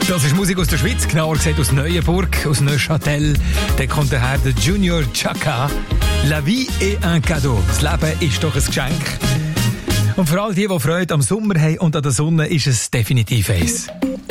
Das ist Musik aus der Schweiz, genauer gesagt aus Neuenburg, aus Neuchâtel. Da kommt daher der Junior Chaka. La vie est un cadeau. Das Leben ist doch ein Geschenk. Und für all die Freude am Sommer haben und an der Sonne, ist es definitiv eins.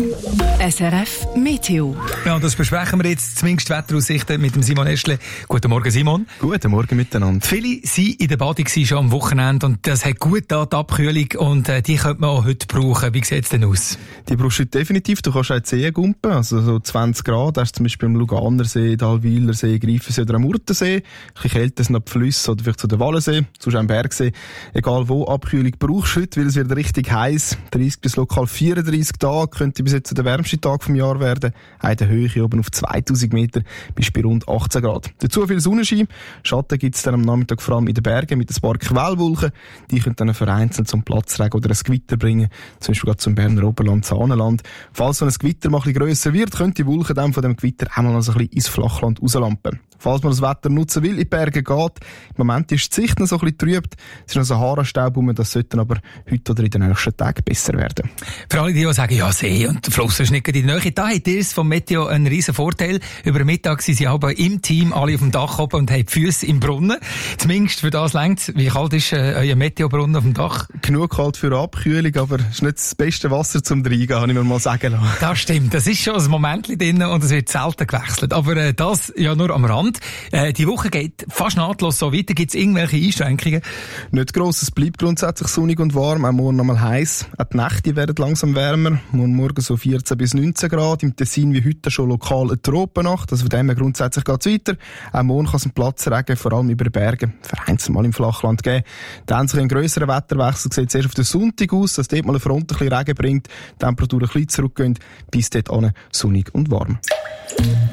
SRF Meteo. Ja, und das besprechen wir jetzt, zumindest Wetteraussichten mit dem Simon Eschle. Guten Morgen, Simon. Guten Morgen miteinander. Viele waren in der Badung schon am Wochenende und das hat gut da die Abkühlung und die könnte man auch heute brauchen. Wie sieht es denn aus? Die brauchst du definitiv. Du kannst auch die Seen gumpen, also so 20 Grad. Da hast du zum Beispiel am Luganersee, Dalwiler See, Greifensee oder am Urtensee. Ein bisschen kälter sind noch die Flüsse oder vielleicht so der Wallensee, sonst auch am Bergsee. Egal wo, Abkühlung brauchst du heute, weil es wird richtig heiß. 30 bis lokal 34 Tage, könnte bis jetzt der wärmste Tag vom Jahr werden. In der Höhe oben auf 2000 Meter bis bei rund 18 Grad. Dazu viel Sonnenschein. Schatten gibt es dann am Nachmittag vor allem in den Bergen mit ein paar Quellwolken. Die können dann vereinzelt zum Platzregen oder ein Gewitter bringen. Zum Beispiel gerade zum Berner Oberland, Saanenland. Falls so ein Gewitter mal ein bisschen grösser wird, können die Wolken dann von dem Gewitter einmal noch so ein bisschen ins Flachland rauslampen. Falls man das Wetter nutzen will, in die Berge geht. Im Moment ist die Sicht noch so ein bisschen trübt. Es ist noch so Sahara-Staub rum, das sollte aber heute oder in den nächsten Tagen besser werden. Für alle, die sagen, ja, See und der Fluss ist nicht in der Nähe, da hat ihr vom Meteo einen riesen Vorteil. Über den Mittag sind sie aber im Team alle auf dem Dach oben und haben die Füsse im Brunnen. Zumindest für das längt's. Wie kalt ist euer Meteobrunnen auf dem Dach? Genug kalt für eine Abkühlung, aber es ist nicht das beste Wasser zum Reingehen, kann ich mir mal sagen lassen. Das stimmt. Das ist schon ein Moment drin und es wird selten gewechselt. Aber das ja nur am Rand. Die Woche geht fast nahtlos so weiter. Gibt es irgendwelche Einschränkungen? Nicht gross. Es bleibt grundsätzlich sonnig und warm. Auch morgen noch mal heiß. Auch die Nächte werden langsam wärmer. Morgen so 14 bis 19 Grad. Im Tessin wie heute schon lokal eine Tropennacht. Also von dem her grundsätzlich geht es weiter. Auch morgen kann es einen Platzregen, vor allem über den Bergen, vereinzelt mal im Flachland geben. Dann sich ein grösserer Wetterwechsel sieht zuerst auf den Sonntag aus, dass dort mal eine Front ein bisschen Regen bringt, die Temperaturen ein bisschen zurückgehen, bis dort sonnig und warm.